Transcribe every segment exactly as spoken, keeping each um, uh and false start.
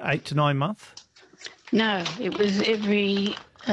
eight to nine months? No, it was every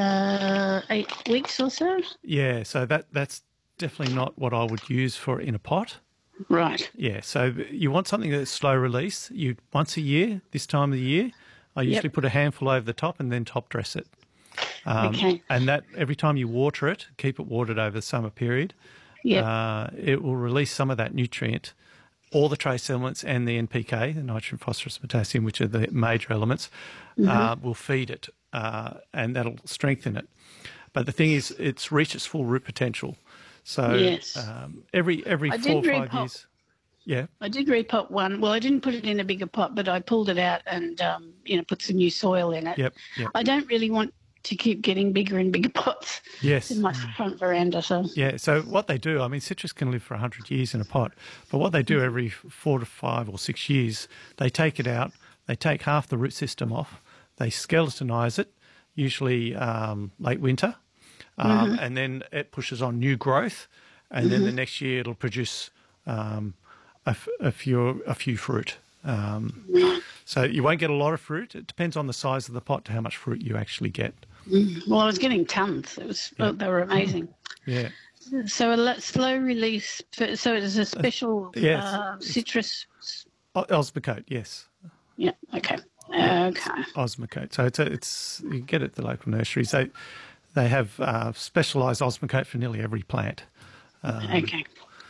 uh, eight weeks or so. Yeah, so that that's definitely not what I would use for in a pot. Right. Yeah, so you want something that's slow release. You once a year, this time of the year, I usually Yep. put a handful over the top and then top dress it. Um, Okay. And that every time you water it, keep it watered over the summer period, Yep. uh, it will release some of that nutrient. All the trace elements and the N P K, the nitrogen, phosphorus, potassium, which are the major elements, uh, will feed it, uh, and that'll strengthen it. But the thing is, it's reached its full root potential. So Yes. um, every every I four or did five repot- years, yeah, I did repot one. Well, I didn't put it in a bigger pot, but I pulled it out and um, you know put some new soil in it. yep, yep, I don't really want to keep getting bigger and bigger pots yes. in my front veranda. So Yeah, so what they do, I mean, citrus can live for one hundred years in a pot, but what they do every four to five or six years, they take it out, they take half the root system off, they skeletonise it, usually um, late winter, um, and then it pushes on new growth, and then the next year it'll produce um, a, f- a few a few fruit. Um, so you won't get a lot of fruit. It depends on the size of the pot to how much fruit you actually get. well, I was getting tons. It was oh, they were amazing. Yeah. So a le- slow release. For, so it is a special yes, uh, citrus. O- Osmocote, yes. Yeah. Okay. Okay. Osmocote. So it's a, it's you can get it at the local nurseries. They they have uh, specialised Osmocote for nearly every plant. Um, Okay.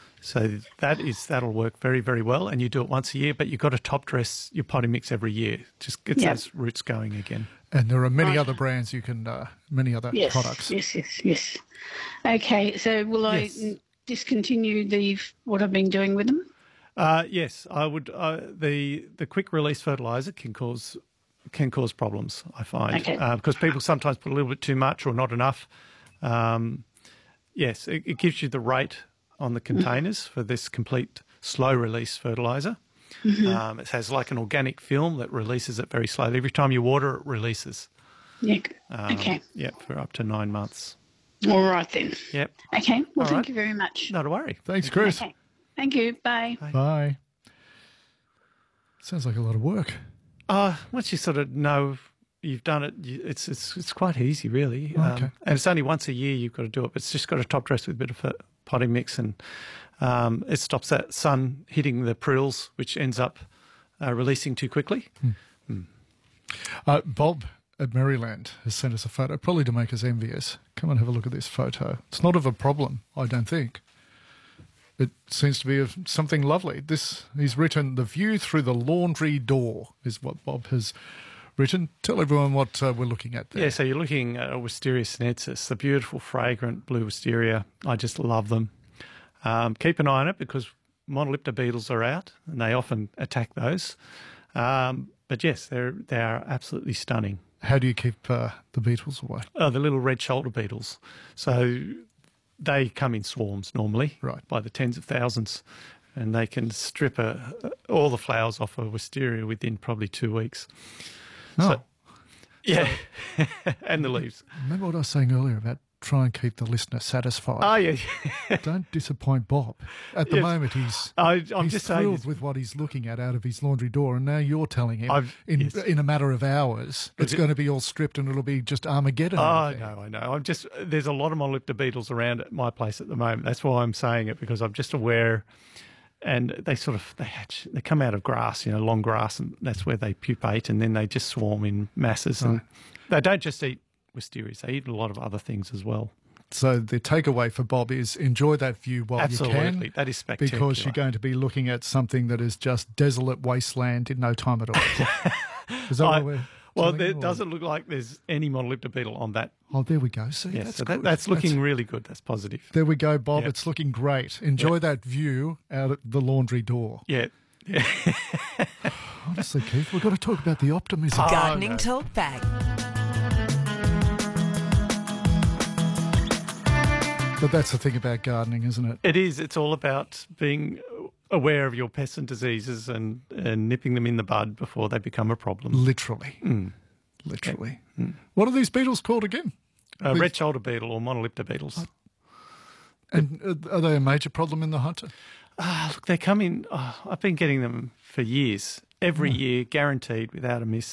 So that is that'll work very very well, and you do it once a year. But you've got to top dress your potting mix every year. Just gets Yep. those roots going again. And there are many Right. other brands you can, uh, many other Yes. products. Yes. Yes. Yes. Okay. So will I Yes. mm, discontinue the what I've been doing with them? Uh, yes, I would. Uh, the the quick release fertiliser can cause can cause problems. I find Okay. uh, because people sometimes put a little bit too much or not enough. Um, yes, it, it gives you the rate on the containers for this complete slow release fertiliser. Um, it has like an organic film that releases it very slowly. Every time you water, it releases. Yeah. Um, Okay. Yep, for up to nine months. All right then. Yep, Okay. Well, All thank right. you very much. not to worry. Thanks, Chris. Okay. Thank you. Bye. Bye. Sounds like a lot of work. Uh, once you sort of know you've done it, you, it's it's it's quite easy, really. Okay. Um, and it's only once a year you've got to do it. But it's just got to top dress with a bit of a potting mix, and um, it stops that sun hitting the prills, which ends up uh, releasing too quickly. Uh, Bob at Maryland has sent us a photo, probably to make us envious. Come and have a look at this photo. It's not of a problem, I don't think. It seems to be of something lovely. This he's written, "The view through the laundry door" is what Bob has written. Tell everyone what uh, we're looking at there. Yeah, so you're looking at a Wisteria sinensis, the beautiful, fragrant blue wisteria. I just love them. Um, keep an eye on it because monolipta beetles are out, and they often attack those. Um, but yes, they're they are absolutely stunning. How do you keep uh, the beetles away? Oh, the little red shoulder beetles. So they come in swarms normally, Right. by the tens of thousands, and they can strip a, all the flowers off a wisteria within probably two weeks. Oh, So- Yeah, and the leaves. remember what I was saying earlier about try and keep the listener satisfied? Oh, yeah. Don't disappoint Bob. At the Yes. moment, he's I, I'm he's just saying. thrilled it's- with what he's looking at out of his laundry door, and now you're telling him I've- in yes. in a matter of hours it's it- going to be all stripped and it'll be just Armageddon. Oh, out there. no, I know. I'm just, there's a lot of monolipta beetles around at my place at the moment. That's why I'm saying it, because I'm just aware. And they sort of, they hatch, they come out of grass, you know, long grass, and that's where they pupate, and then they just swarm in masses. And they don't just eat wisterias, they eat a lot of other things as well. So the takeaway for Bob is enjoy that view while Absolutely. you can. That is spectacular. Because you're going to be looking at something that is just desolate wasteland in no time at all. Is that I- what we're Well, telling there you, or- doesn't look like there's any monolipta beetle on that. Oh, there we go. See, Yes, that's so good. that, that's looking That's- really good. That's positive. there we go, Bob. Yep. It's looking great. Enjoy that view out at the laundry door. Yeah. yeah. Honestly, Keith, we've got to talk about the optimism. Oh, Gardening no. Talk Back. But that's the thing about gardening, isn't it? It is. It's all about being aware of your pests and diseases and, and nipping them in the bud before they become a problem. Literally. Mm. Literally. What are these beetles called again? Uh, These- red shoulder beetle or monolipta beetles. And uh, are they a major problem in the Hunter? Ah, look, they come in. Oh, I've been getting them for years, every year, guaranteed, without a miss.